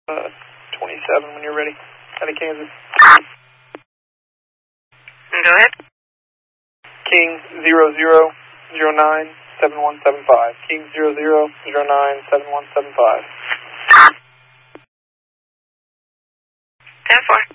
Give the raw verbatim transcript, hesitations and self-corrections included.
uh, twenty-seven when you're ready. Out of Kansas. Go ahead. King zero zero zero nine seven one seven five. King zero zero zero nine seven one seven five. ten four.